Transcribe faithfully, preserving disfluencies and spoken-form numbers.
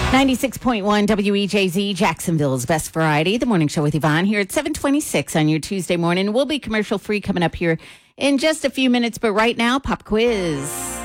ninety-six point one W E J Z, Jacksonville's Best Variety. The morning show with Yvonne here at seven twenty-six on your Tuesday morning. We'll be commercial free coming up here in just a few minutes. But right now, pop quiz.